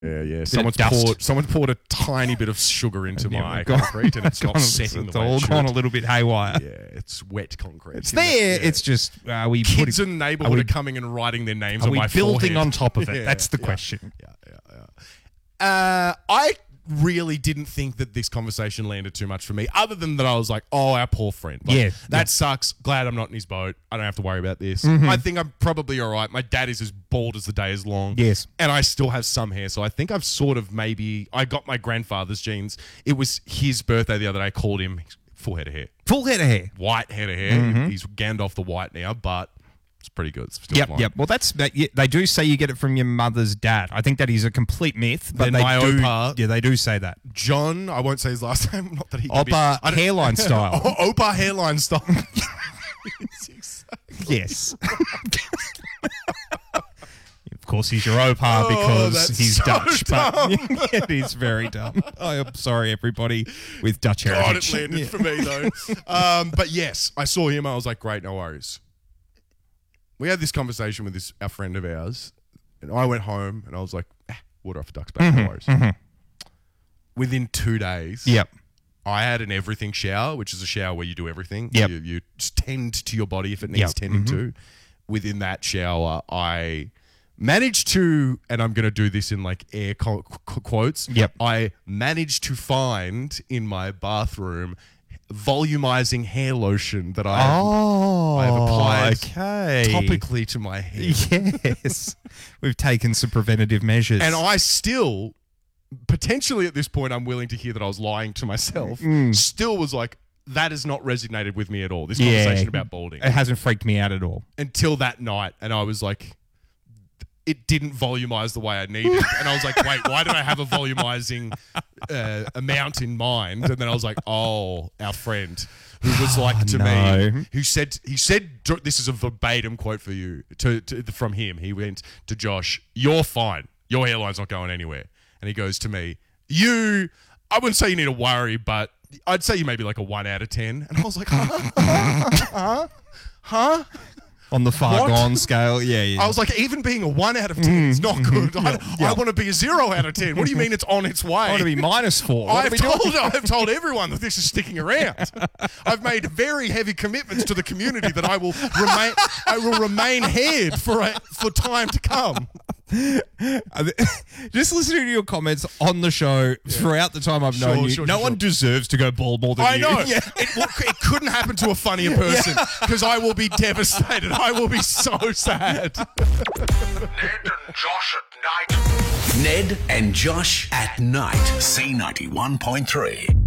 Yeah. Someone poured a tiny bit of sugar into my concrete, and it's not setting the way it all should. gone a little bit haywire. Yeah, it's wet concrete. It's there. Yeah. It's just kids in the neighbourhood are coming and writing their names on my forehead. Are we building on top of it? That's the question. Yeah. I really didn't think that this conversation landed too much for me, other than that I was like, oh, our poor friend. That sucks. Glad I'm not in his boat. I don't have to worry about this. I think I'm probably all right. My dad is as bald as the day is long. Yes. And I still have some hair, so I think I've sort of I got my grandfather's genes. It was his birthday the other day. I called him. Full head of hair. Full head of hair. White head of hair. He's Gandalf the White now, but it's pretty good. It's still fine. Well, they do say you get it from your mother's dad. I think that is a complete myth. But my Opa... Yeah, they do say that. John, I won't say his last name. Not that he can Opa hairline style. Opa hairline style. Yes. Of course, he's your Opa because he's so Dutch. Dumb. But it is very dumb. I'm sorry, everybody with Dutch heritage. God, it landed for me, though. But yes, I saw him. I was like, great, no worries. We had this conversation with our friend of ours, and I went home, and I was like, water off a duck's back, no worries. Within 2 days, I had an everything shower, which is a shower where you do everything. You tend to your body if it needs tending to. Within that shower, I managed to, and I'm going to do this in like air quotes, I managed to find in my bathroom volumizing hair lotion that I have applied topically to my hair. Yes. We've taken some preventative measures. And I still, potentially at this point, I'm willing to hear that I was lying to myself, still was like, that has not resonated with me at all, this conversation about balding. It hasn't freaked me out at all. Until that night, and I was like, it didn't volumize the way I needed. And I was like, wait, why did I have a volumizing amount in mind? And then I was like, oh, our friend who was like to me, he said, this is a verbatim quote for you, from him. He went to Josh, you're fine. Your hairline's not going anywhere. And he goes to me, I wouldn't say you need to worry, but I'd say you maybe like a 1 out of 10. And I was like, huh? On the far gone scale, I was like, even being a 1 out of 10 is not good. I want to be a 0 out of 10. What do you mean it's on its way? I want to be -4. I've told everyone that this is sticking around. I've made very heavy commitments to the community that I will remain haired for time to come. Just listening to your comments on the show throughout the time I've known you, no one deserves to go bald more than you. I know. It couldn't happen to a funnier person because I will be devastated. I will be so sad. Ned and Josh at night. C91.3.